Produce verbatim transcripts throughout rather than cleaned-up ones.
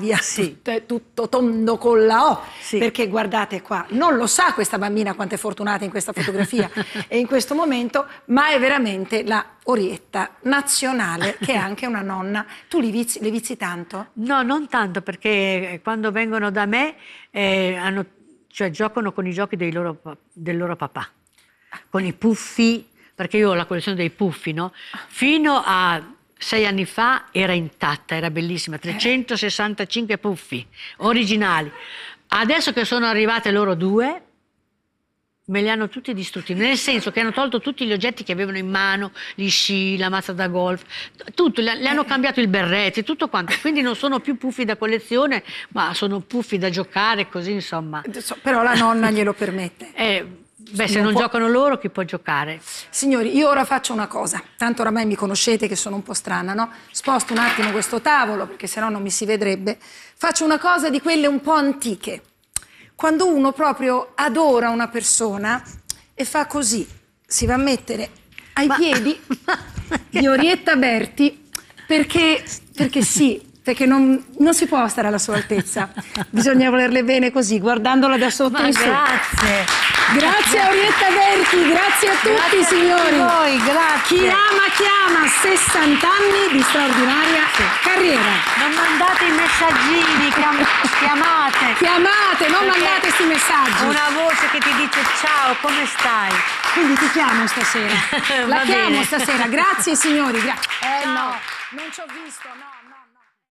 via Sì. tutto, tutto tondo con la O, Sì. perché guardate qua, non lo sa questa bambina quanto è fortunata in questa fotografia e in questo momento, ma è veramente la Orietta nazionale, che è anche una nonna. Tu li vizi, le vizi tanto? No, non tanto, perché quando vengono da me eh, hanno, cioè, giocano con i giochi dei loro, pa- del loro papà, con i puffi, perché io ho la collezione dei puffi, no? Fino a sei anni fa era intatta, era bellissima, trecentosessantacinque puffi originali. Adesso che sono arrivate loro due, me li hanno tutti distrutti, nel senso che hanno tolto tutti gli oggetti che avevano in mano, gli sci, la mazza da golf, tutto, le, le hanno cambiato il berretto, tutto quanto, quindi non sono più puffi da collezione, ma sono puffi da giocare, così insomma. Però la nonna glielo permette. Eh, beh, se Non non può- giocano loro, chi può giocare? Signori, io ora faccio una cosa, tanto oramai mi conoscete che sono un po' strana, no? Sposto un attimo questo tavolo, perché sennò non mi si vedrebbe. Faccio una cosa di quelle un po' antiche. Quando uno proprio adora una persona e fa così, si va a mettere ai Ma- piedi di Orietta Berti, perché, perché sì, perché non, non si può stare alla sua altezza. Bisogna volerle bene così, guardandola da sotto Ma in su. grazie! Grazie a Orietta Berti, grazie a tutti Grazie a signori. tutti voi, grazie. Chi ama chiama, sessanta anni di straordinaria carriera. Non mandate i messaggini, chiam- chiamate. Chiamate, non Perché mandate questi messaggi. Una voce che ti dice ciao, come stai? Quindi ti chiamo stasera. La Va chiamo bene. stasera. Grazie signori. Gra- eh Ciao. no, non ci ho visto, no, no, no.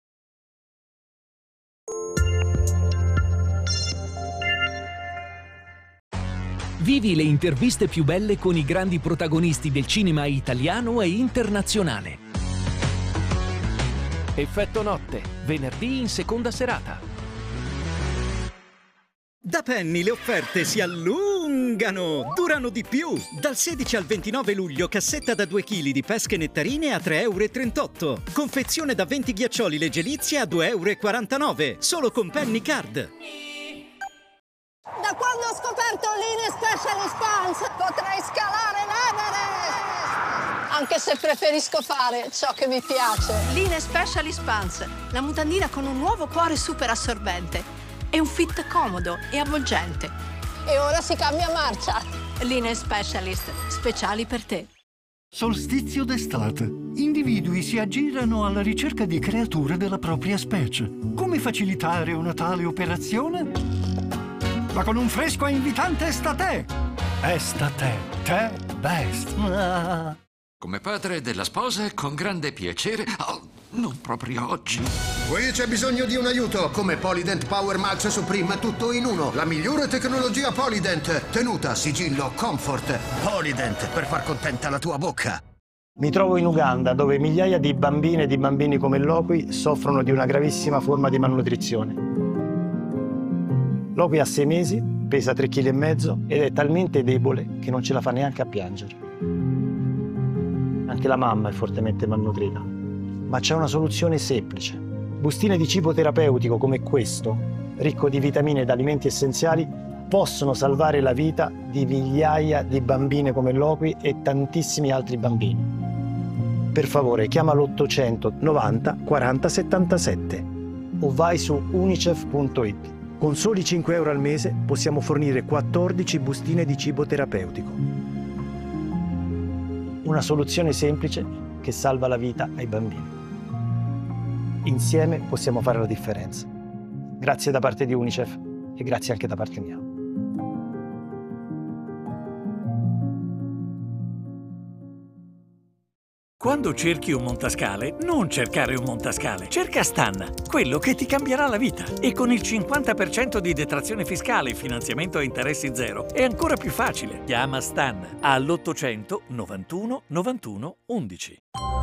Vivi le interviste più belle con i grandi protagonisti del cinema italiano e internazionale. Effetto notte, venerdì in seconda serata. Da Penny le offerte si allungano, durano di più. Dal sedici al ventinove luglio cassetta da due chili di pesche nettarine a tre e trentotto euro. Confezione da venti ghiaccioli Legelizie a due e quarantanove euro. Solo con Penny Card. Da quando ho scoperto Line Specialist Pants potrei scalare l'Everest! Anche se preferisco fare ciò che mi piace. Line Specialist Pants, la mutandina con un nuovo cuore super assorbente. È un fit comodo e avvolgente. E ora si cambia marcia. Line Specialist, speciali per te. Solstizio d'estate. Individui si aggirano alla ricerca di creature della propria specie. Come facilitare una tale operazione? Ma con un fresco e invitante Estate! Estate, te best! Ah. Come padre della sposa, con grande piacere... Oh, non proprio oggi. Qui c'è bisogno di un aiuto. Come Polydent Power Max Supreme, tutto in uno. La migliore tecnologia Polydent. Tenuta, sigillo, comfort. Polydent, per far contenta la tua bocca. Mi trovo in Uganda, dove migliaia di bambine e di bambini come Loqui soffrono di una gravissima forma di malnutrizione. Loqui ha sei mesi, pesa tre chili e mezzo ed è talmente debole che non ce la fa neanche a piangere. Anche la mamma è fortemente malnutrita. Ma c'è una soluzione semplice. Bustine di cibo terapeutico come questo, ricco di vitamine ed alimenti essenziali, possono salvare la vita di migliaia di bambine come Loqui e tantissimi altri bambini. Per favore, chiama l'ottocento novanta quaranta settantasette o vai su unicef punto it. Con soli cinque euro al mese possiamo fornire quattordici bustine di cibo terapeutico. Una soluzione semplice che salva la vita ai bambini. Insieme possiamo fare la differenza. Grazie da parte di Unicef e grazie anche da parte mia. Quando cerchi un montascale, non cercare un montascale. Cerca Stan, quello che ti cambierà la vita. E con il cinquanta per cento di detrazione fiscale e finanziamento a interessi zero è ancora più facile. Chiama Stan all'ottocento novantuno novantuno undici.